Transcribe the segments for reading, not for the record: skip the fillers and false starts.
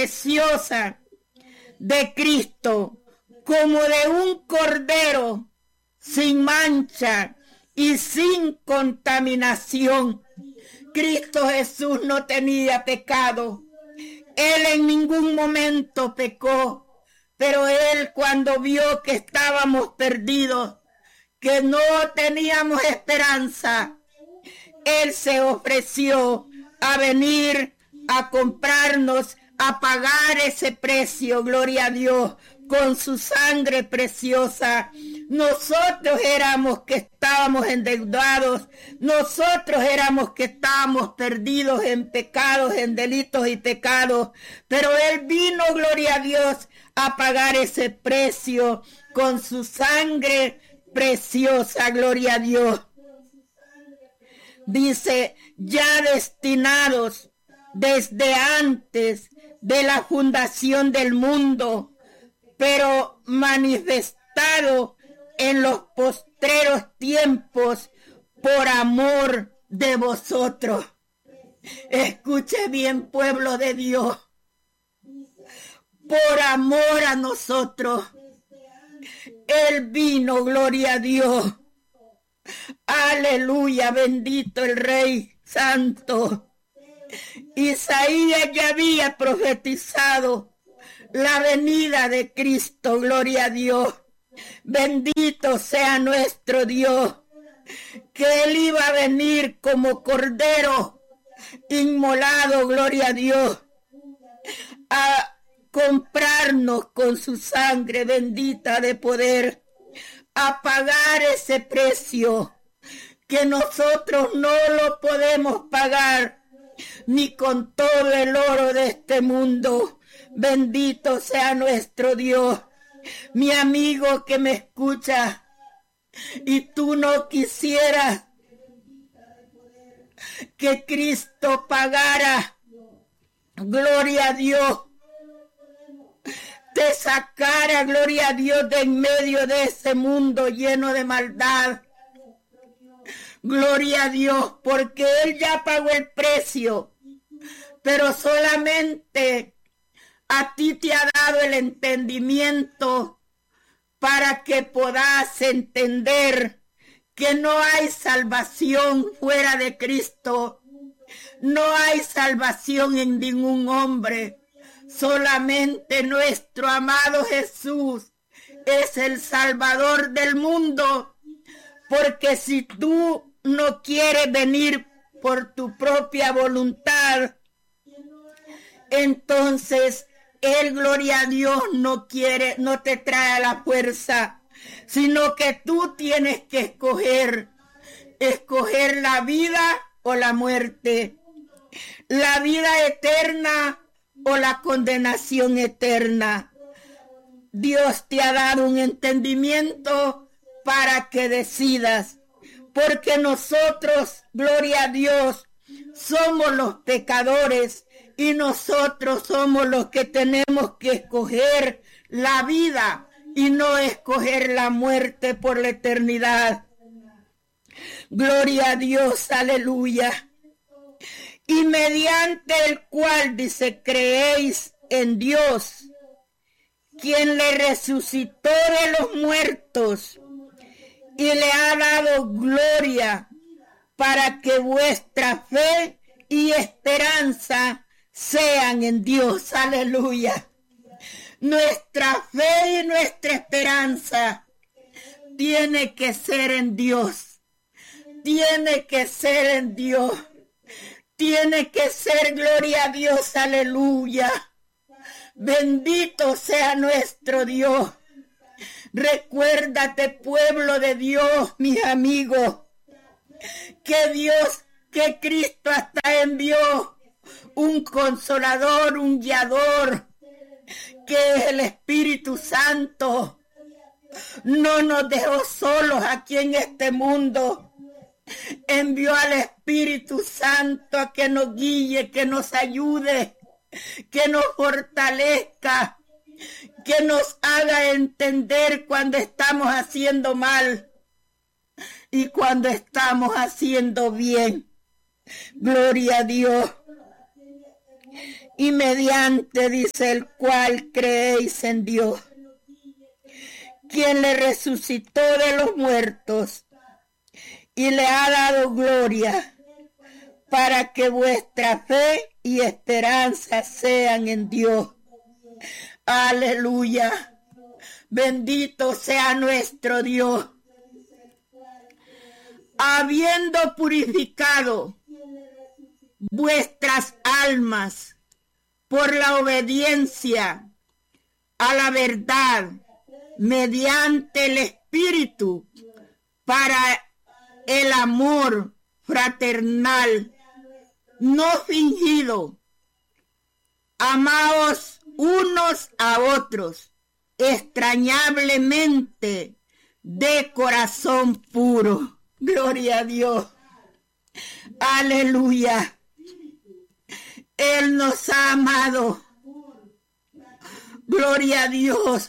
preciosa de Cristo, como de un cordero sin mancha y sin contaminación. Cristo Jesús no tenía pecado. Él en ningún momento pecó, pero Él, cuando vio que estábamos perdidos, que no teníamos esperanza, Él se ofreció a venir a comprarnos, a pagar ese precio, gloria a Dios, con su sangre preciosa. Nosotros éramos que estábamos endeudados, nosotros éramos que estábamos perdidos en pecados, en delitos y pecados, pero Él vino, gloria a Dios, a pagar ese precio con su sangre preciosa, gloria a Dios. Dice, ya destinados desde antes de la fundación del mundo, pero manifestado en los postreros tiempos por amor de vosotros. Escuche bien, pueblo de Dios, por amor a nosotros. Él vino, gloria a Dios. Aleluya, bendito el Rey Santo. Isaías ya había profetizado la venida de Cristo, gloria a Dios. Bendito sea nuestro Dios, que Él iba a venir como cordero inmolado, gloria a Dios, a comprarnos con su sangre bendita de poder, a pagar ese precio que nosotros no lo podemos pagar ni con todo el oro de este mundo. Bendito sea nuestro Dios. Mi amigo que me escucha, y tú no quisieras que Cristo pagara, gloria a Dios, te sacara, gloria a Dios, de en medio de ese mundo lleno de maldad. Gloria a Dios, porque Él ya pagó el precio, pero solamente a ti te ha dado el entendimiento para que puedas entender que no hay salvación fuera de Cristo. No hay salvación en ningún hombre. Solamente nuestro amado Jesús es el Salvador del mundo. Porque si tú no quieres venir por tu propia voluntad, entonces Él, gloria a Dios, no quiere, no te trae a la fuerza, sino que tú tienes que escoger la vida o la muerte, la vida eterna o la condenación eterna. Dios te ha dado un entendimiento para que decidas, porque nosotros, gloria a Dios, somos los pecadores y nosotros somos los que tenemos que escoger la vida y no escoger la muerte por la eternidad. Gloria a Dios, aleluya. Y mediante el cual, dice, creéis en Dios, quien le resucitó de los muertos y le ha dado gloria, para que vuestra fe y esperanza sean en Dios. Aleluya. Nuestra fe y nuestra esperanza tiene que ser en Dios. Tiene que ser en Dios. Tiene que ser, gloria a Dios. Aleluya. Bendito sea nuestro Dios. Recuérdate, pueblo de Dios, mis amigos, que Cristo hasta envió un consolador, un guiador, que es el Espíritu Santo. No nos dejó solos aquí en este mundo. Envió al Espíritu Santo a que nos guíe, que nos ayude, que nos fortalezca, que nos haga entender cuando estamos haciendo mal y cuando estamos haciendo bien. Gloria a Dios. y mediante, dice, el cual creéis en Dios, quien le resucitó de los muertos y le ha dado gloria, para que vuestra fe y esperanza sean en Dios. Aleluya. Bendito sea nuestro Dios. Habiendo purificado vuestras almas por la obediencia a la verdad mediante el Espíritu para el amor fraternal no fingido. Amaos unos a otros extrañablemente de corazón puro. Gloria a Dios. Aleluya. Él nos ha amado. Gloria a Dios.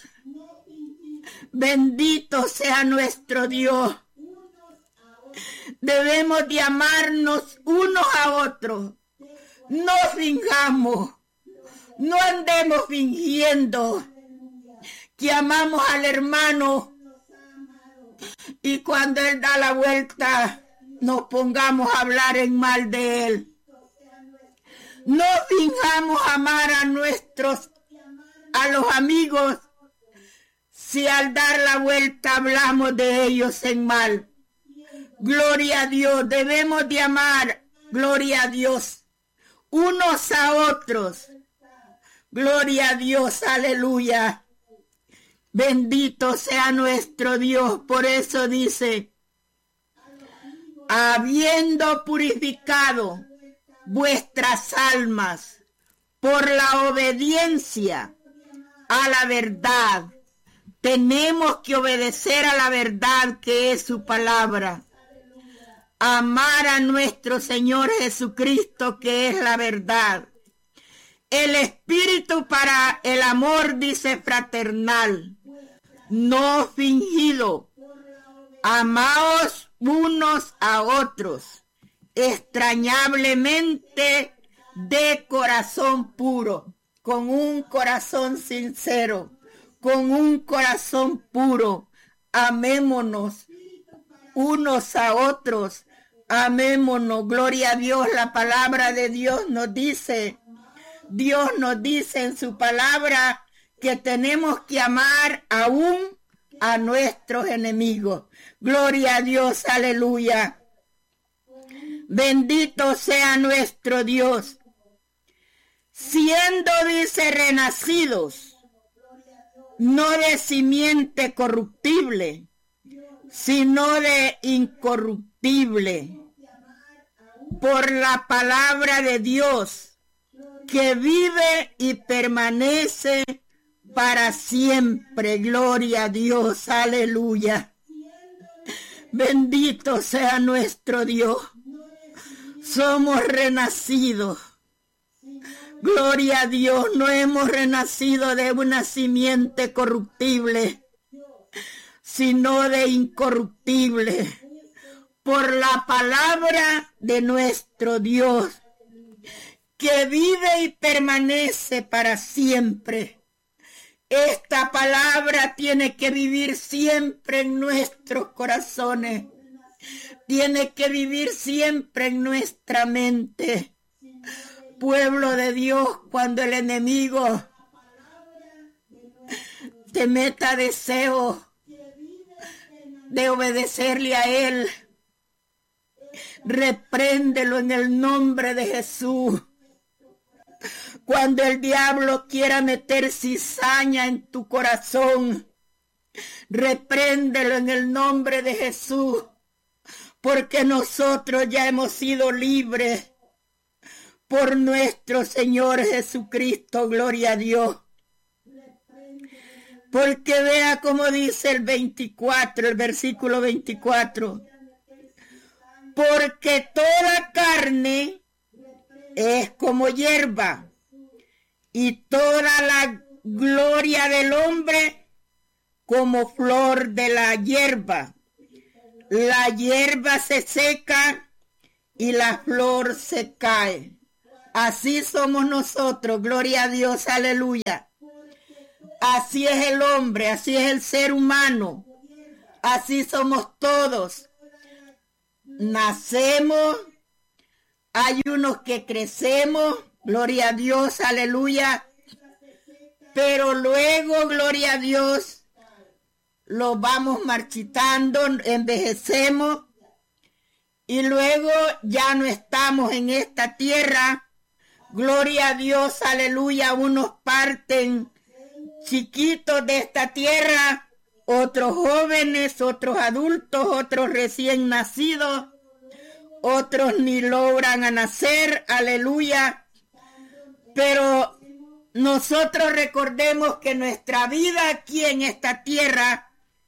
Bendito sea nuestro Dios. Debemos de amarnos unos a otros. No fingamos. No andemos fingiendo que amamos al hermano y cuando él da la vuelta nos pongamos a hablar en mal de él. No fingamos amar a los amigos si al dar la vuelta hablamos de ellos en mal. Gloria a Dios, debemos de amar, gloria a Dios, unos a otros. Gloria a Dios, aleluya. Bendito sea nuestro Dios. Por eso dice, habiendo purificado vuestras almas por la obediencia a la verdad. Tenemos que obedecer a la verdad que es su palabra. Amar a nuestro Señor Jesucristo que es la verdad. El espíritu para el amor, dice, fraternal, no fingido. Amaos unos a otros, extrañablemente de corazón puro, con un corazón sincero, con un corazón puro. Amémonos unos a otros, amémonos. Gloria a Dios, la palabra de Dios nos dice en su palabra que tenemos que amar aún a nuestros enemigos. Gloria a Dios, aleluya. Bendito sea nuestro Dios. Siendo, dice, renacidos, no de simiente corruptible, sino de incorruptible, por la palabra de Dios, que vive y permanece para siempre. Gloria a Dios, aleluya. Bendito sea nuestro Dios. Somos renacidos. Gloria a Dios, no hemos renacido de una simiente corruptible, sino de incorruptible, por la palabra de nuestro Dios, que vive y permanece para siempre. Esta palabra tiene que vivir siempre en nuestros corazones, tiene que vivir siempre en nuestra mente. Pueblo de Dios, cuando el enemigo te meta deseo de obedecerle a él, repréndelo en el nombre de Jesús. Cuando el diablo quiera meter cizaña en tu corazón, repréndelo en el nombre de Jesús, porque nosotros ya hemos sido libres por nuestro Señor Jesucristo. Gloria a Dios. Porque vea como dice el versículo 24. Porque toda carne es como hierba, y toda la gloria del hombre como flor de la hierba. La hierba se seca y la flor se cae, Así somos nosotros, gloria a Dios, aleluya. Así es el hombre, así es el ser humano. Así somos todos. Nacemos, hay unos que crecemos, gloria a Dios, aleluya. Pero luego, gloria a Dios, lo vamos marchitando, envejecemos. Y luego ya no estamos en esta tierra. Gloria a Dios, aleluya. Unos parten chiquitos de esta tierra, otros jóvenes, otros adultos, otros recién nacidos, otros ni logran a nacer, aleluya. Pero nosotros recordemos que nuestra vida aquí en esta tierra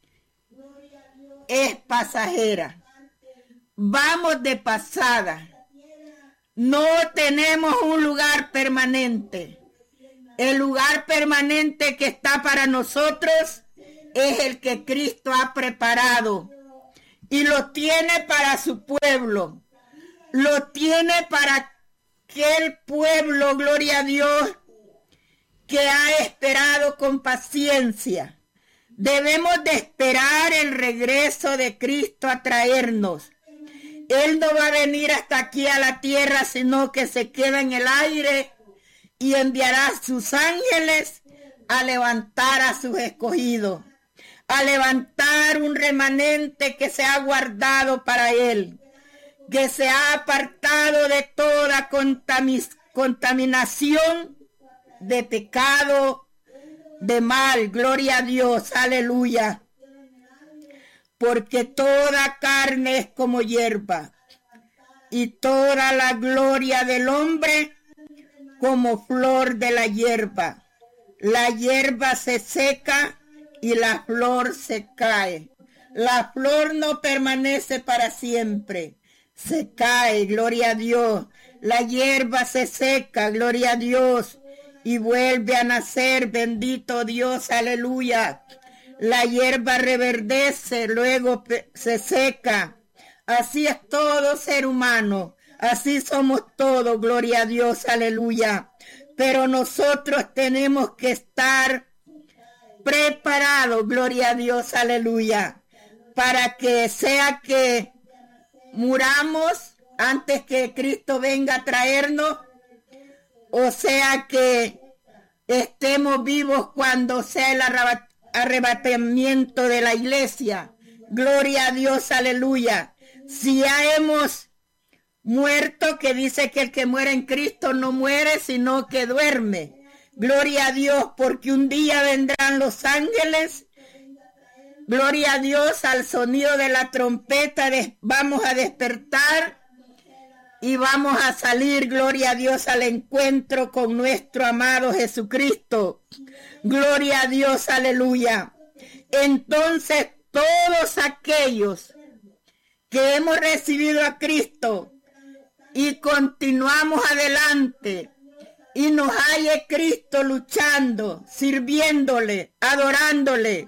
es pasajera. Vamos de pasada. No tenemos un lugar permanente. El lugar permanente que está para nosotros es el que Cristo ha preparado. Y lo tiene para su pueblo. Lo tiene para aquel pueblo, gloria a Dios, que ha esperado con paciencia. Debemos de esperar el regreso de Cristo a traernos. Él no va a venir hasta aquí a la tierra, sino que se queda en el aire y enviará a sus ángeles a levantar a sus escogidos, a levantar un remanente que se ha guardado para Él, que se ha apartado de toda contaminación de pecado, de mal. Gloria a Dios, aleluya. Porque toda carne es como hierba, y toda la gloria del hombre como flor de la hierba. La hierba se seca y la flor se cae. La flor no permanece para siempre, se cae, gloria a Dios. La hierba se seca, gloria a Dios, y vuelve a nacer, bendito Dios, aleluya. La hierba reverdece, luego se seca. Así es todo ser humano. Así somos todos, gloria a Dios, aleluya. Pero nosotros tenemos que estar preparados, gloria a Dios, aleluya, para que sea que muramos antes que Cristo venga a traernos, o sea que estemos vivos cuando sea el arrebatamiento de la iglesia. Gloria a Dios, aleluya. Si ya hemos muerto, que dice que el que muere en Cristo no muere, sino que duerme. Gloria a Dios, porque un día vendrán los ángeles. Gloria a Dios, al sonido de la trompeta vamos a despertar y vamos a salir, gloria a Dios, al encuentro con nuestro amado Jesucristo. Gloria a Dios, aleluya. Entonces, todos aquellos que hemos recibido a Cristo y continuamos adelante y nos halle Cristo luchando, sirviéndole, adorándole,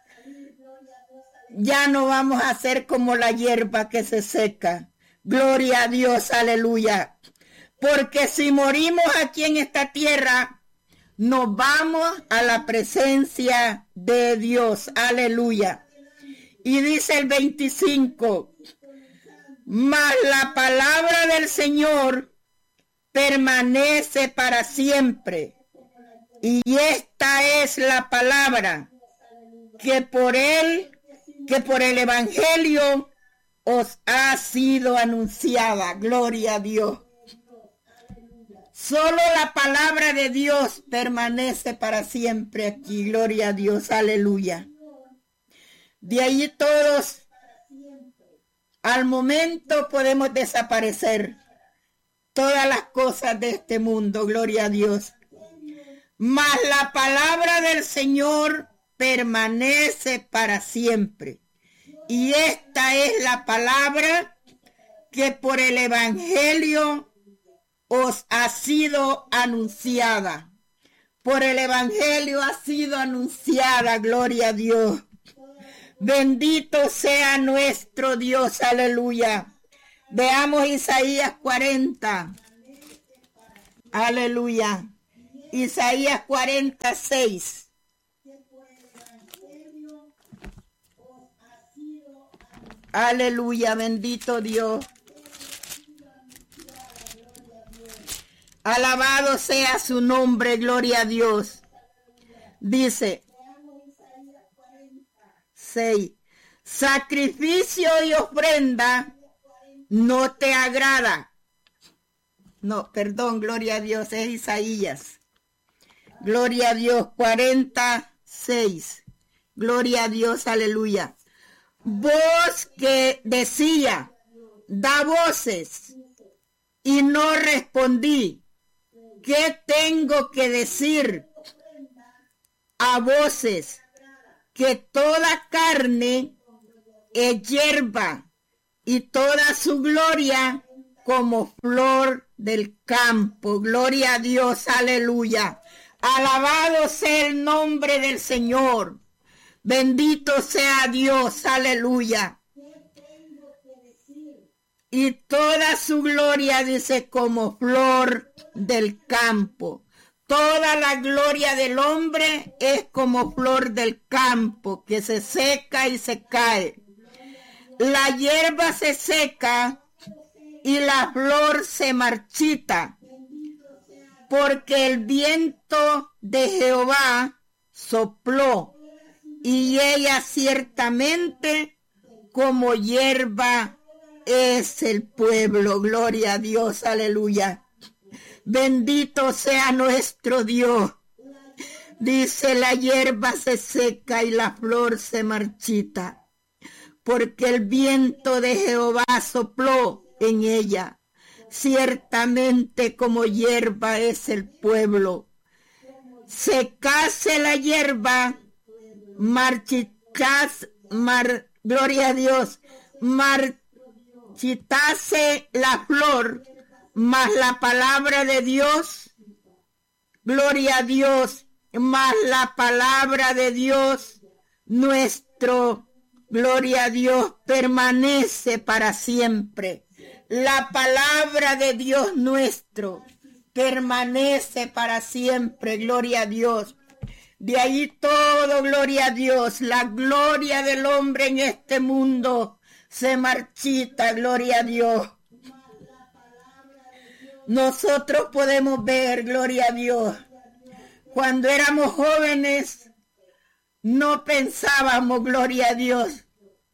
ya no vamos a ser como la hierba que se seca. Gloria a Dios, aleluya. Porque si morimos aquí en esta tierra, nos vamos a la presencia de Dios, aleluya. Y dice el 25, mas la palabra del Señor permanece para siempre. Y esta es la palabra que por el Evangelio os ha sido anunciada. Gloria a Dios. Solo la palabra de Dios permanece para siempre aquí. Gloria a Dios. Aleluya. De ahí todos, al momento podemos desaparecer. Todas las cosas de este mundo. Gloria a Dios. Mas la palabra del Señor permanece para siempre. Y esta es la palabra que por el Evangelio os ha sido anunciada. Por el Evangelio ha sido anunciada, gloria a Dios. Bendito sea nuestro Dios, aleluya. Veamos Isaías 40. Aleluya. Isaías 46. Aleluya, bendito Dios. Alabado sea su nombre, gloria a Dios. Dice 6. Sacrificio y ofrenda no te agrada. No, perdón, gloria a Dios, es Isaías. Gloria a Dios, 46. Gloria a Dios, aleluya. Voz que decía, da voces, y no respondí. ¿Qué tengo que decir? A voces, que toda carne es hierba, y toda su gloria como flor del campo. Gloria a Dios, aleluya. Alabado sea el nombre del Señor. Bendito sea Dios, aleluya. Y toda su gloria, dice, como flor del campo. Toda la gloria del hombre es como flor del campo, que se seca y se cae. La hierba se seca y la flor se marchita, porque el viento de Jehová sopló, y ella ciertamente como hierba es el pueblo. Gloria a Dios, aleluya. Bendito sea nuestro Dios. Dice, la hierba se seca y la flor se marchita, porque el viento de Jehová sopló en ella. Ciertamente como hierba es el pueblo. Secase la hierba, gloria a Dios, marchitase la flor, mas la palabra de Dios, gloria a Dios, mas la palabra de Dios nuestro, gloria a Dios, permanece para siempre. La palabra de Dios nuestro permanece para siempre, gloria a Dios. De ahí todo, gloria a Dios. La gloria del hombre en este mundo se marchita, gloria a Dios. Nosotros podemos ver, gloria a Dios, cuando éramos jóvenes, no pensábamos, gloria a Dios,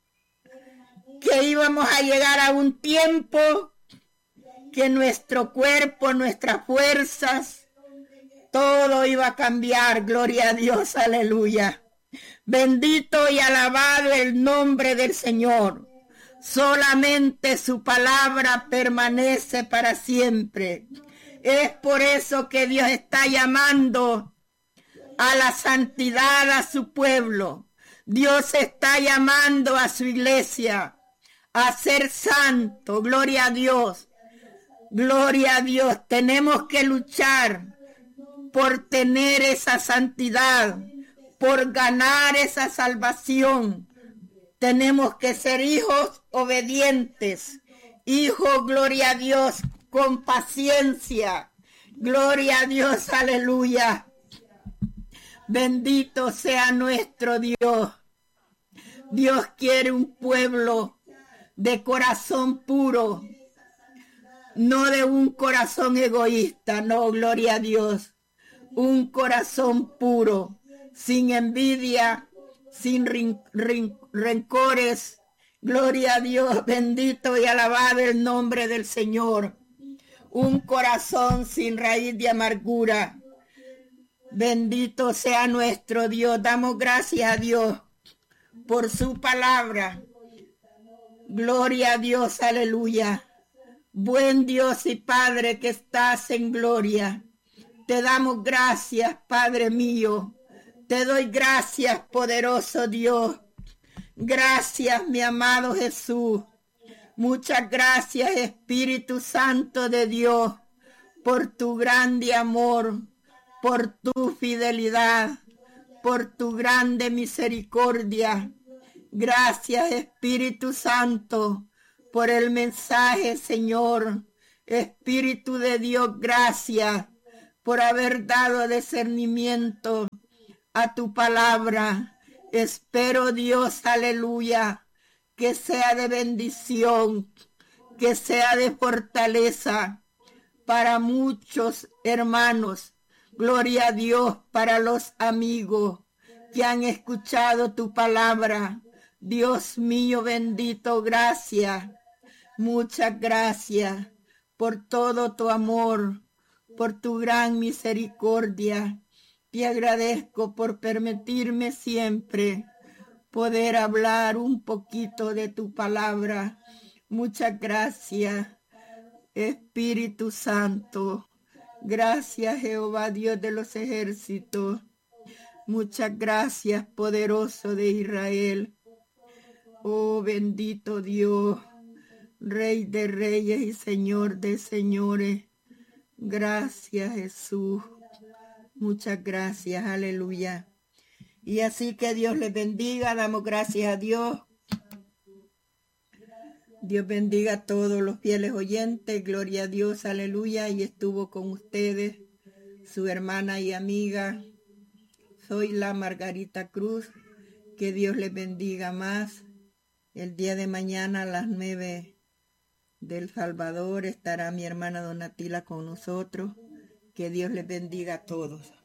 que íbamos a llegar a un tiempo que nuestro cuerpo, nuestras fuerzas, todo iba a cambiar, gloria a Dios, aleluya. Bendito y alabado el nombre del Señor. Solamente su palabra permanece para siempre. Es por eso que Dios está llamando a la santidad a su pueblo. Dios está llamando a su iglesia a ser santo. Gloria a Dios. Gloria a Dios. Tenemos que luchar por tener esa santidad, por ganar esa salvación. Tenemos que ser hijos obedientes, hijos, gloria a Dios, con paciencia. Gloria a Dios, aleluya. Bendito sea nuestro Dios. Dios quiere un pueblo de corazón puro, no de un corazón egoísta, no, gloria a Dios. Un corazón puro, sin envidia, sin rencores. Gloria a Dios, bendito y alabado el nombre del Señor. Un corazón sin raíz de amargura. Bendito sea nuestro Dios. Damos gracias a Dios por su palabra. Gloria a Dios, aleluya. Buen Dios y Padre que estás en gloria. Te damos gracias, Padre mío. Te doy gracias, poderoso Dios. Gracias, mi amado Jesús. Muchas gracias, Espíritu Santo de Dios, por tu grande amor, por tu fidelidad, por tu grande misericordia. Gracias, Espíritu Santo, por el mensaje, Señor. Espíritu de Dios, gracias. por haber dado discernimiento a tu palabra. Espero, Dios, aleluya, que sea de bendición, que sea de fortaleza para muchos hermanos. Gloria a Dios, para los amigos que han escuchado tu palabra. Dios mío bendito, gracias. Muchas gracias por todo tu amor, por tu gran misericordia. Te agradezco por permitirme siempre poder hablar un poquito de tu palabra. Muchas gracias, Espíritu Santo. Gracias, Jehová, Dios de los ejércitos. Muchas gracias, poderoso de Israel. Oh, bendito Dios, Rey de reyes y Señor de señores. Gracias, Jesús. Muchas gracias, aleluya. Y así que Dios les bendiga, damos gracias a Dios. Dios bendiga a todos los fieles oyentes, gloria a Dios, aleluya. Y estuvo con ustedes su hermana y amiga, soy la Margarita Cruz. Que Dios les bendiga más. El día de mañana a las 9 del Salvador estará mi hermana Donatila con nosotros. Que Dios les bendiga a todos.